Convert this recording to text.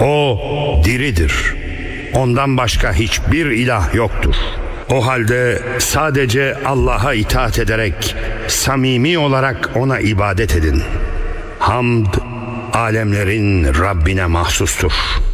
O diridir. Ondan başka hiçbir ilah yoktur. O halde sadece Allah'a itaat ederek samimi olarak ona ibadet edin. Hamd alemlerin Rabbine mahsustur.